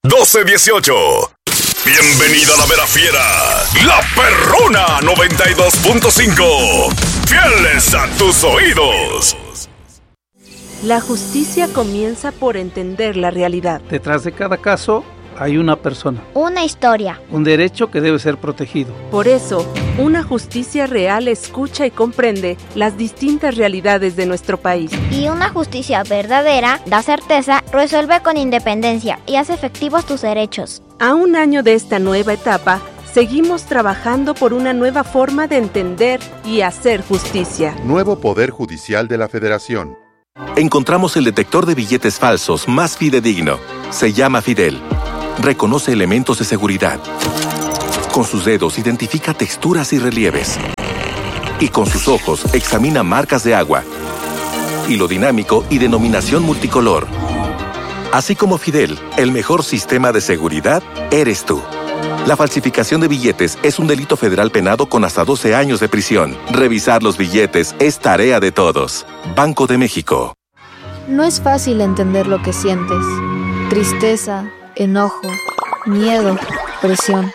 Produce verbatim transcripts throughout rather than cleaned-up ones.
doce dieciocho. Bienvenido a la Vera Fiera, La Perrona noventa y dos punto cinco. Fieles a tus oídos. La justicia comienza por entender la realidad. Detrás de cada caso hay una persona, una historia, un derecho que debe ser protegido. Por eso, una justicia real escucha y comprende las distintas realidades de nuestro país. Y una justicia verdadera da certeza, resuelve con independencia y hace efectivos tus derechos. A un año de esta nueva etapa, seguimos trabajando por una nueva forma de entender y hacer justicia. Nuevo Poder Judicial de la Federación. Encontramos el detector de billetes falsos más fidedigno. Se llama Fidel. Reconoce elementos de seguridad. Con sus dedos identifica texturas y relieves. Y con sus ojos examina marcas de agua, hilo dinámico y denominación multicolor. Así como Fidel, el mejor sistema de seguridad eres tú. La falsificación de billetes es un delito federal penado con hasta doce años de prisión. Revisar los billetes es tarea de todos. Banco de México. No es fácil entender lo que sientes. Tristeza, enojo, miedo, presión.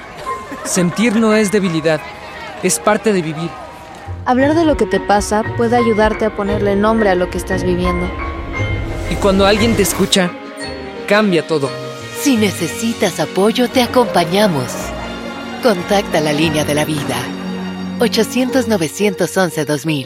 Sentir no es debilidad, es parte de vivir. Hablar de lo que te pasa puede ayudarte a ponerle nombre a lo que estás viviendo. Y cuando alguien te escucha, cambia todo. Si necesitas apoyo, te acompañamos. Contacta la línea de la vida. ochocientos, novecientos once, dos mil.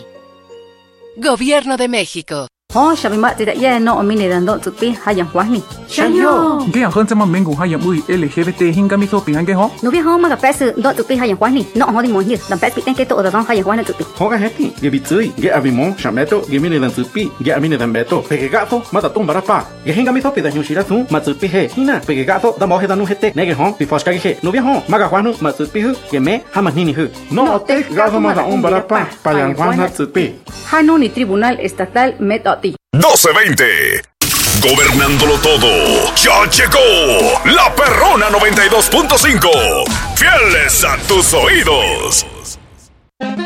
Gobierno de México. Ho shabimat tidak ya no omini dan dok tupi hayang wahni. Shayo. Ge ang sama mengu hayang ui L G B T hingga mi sopi hange ho. No bi ho ma ka pes dok tupi hayang wahni. No ho di mo ni dan pes pi ke to da dong hayang wahni tupi. Ho ga heti ge bi tsui ge abimo shameto ge mi dan tupi ge amini dan beto. Pege gato mata tum barapa. Ge hinga mi sopi da hyushira tu ma tupi he hina pege gato da mo he danu hete nege ho bi foska ge no bi ho ma ga wahnu ma tupi hu ge me hama nini hu. No te gato ma da um barapa payang wahna tupi. Hanu ni Tribunal Estatal Metoti. doce veinte. Gobernándolo todo. Ya llegó La Perrona noventa y dos punto cinco. Fieles a tus oídos.